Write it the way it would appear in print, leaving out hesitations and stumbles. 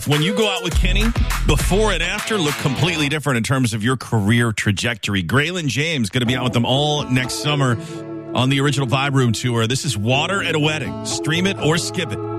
When you go out with Kenny, before and after look completely different in terms of your career trajectory. Graylin James going to be out with them all next summer on the original Vibe Room tour. This is Water at a Wedding. Stream it or skip it.